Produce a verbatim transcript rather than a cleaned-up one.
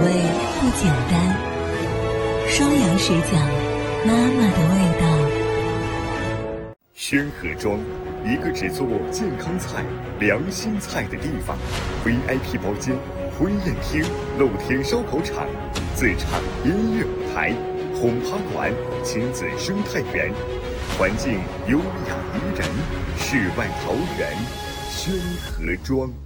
味不简单。双阳水饺，妈妈的味道。 宣和庄，一个只做健康菜、良心菜的地方。V I P 包间、婚宴厅、露天烧烤场、自唱音乐舞台、轰趴馆、亲子生态园，环境优雅宜人，世外桃源。宣和庄。